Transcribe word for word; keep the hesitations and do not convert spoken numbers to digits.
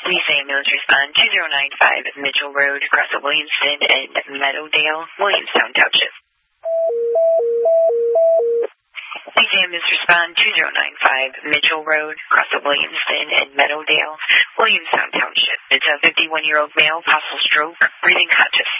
Please ambulance respond two zero nine five Mitchell Road, across the Williamston and Meadowdale, Williamstown Township. Please ambulance respond two zero nine five Mitchell Road, across the Williamston and Meadowdale, Williamstown Township. It's a fifty-one-year-old male, possible stroke, breathing conscious.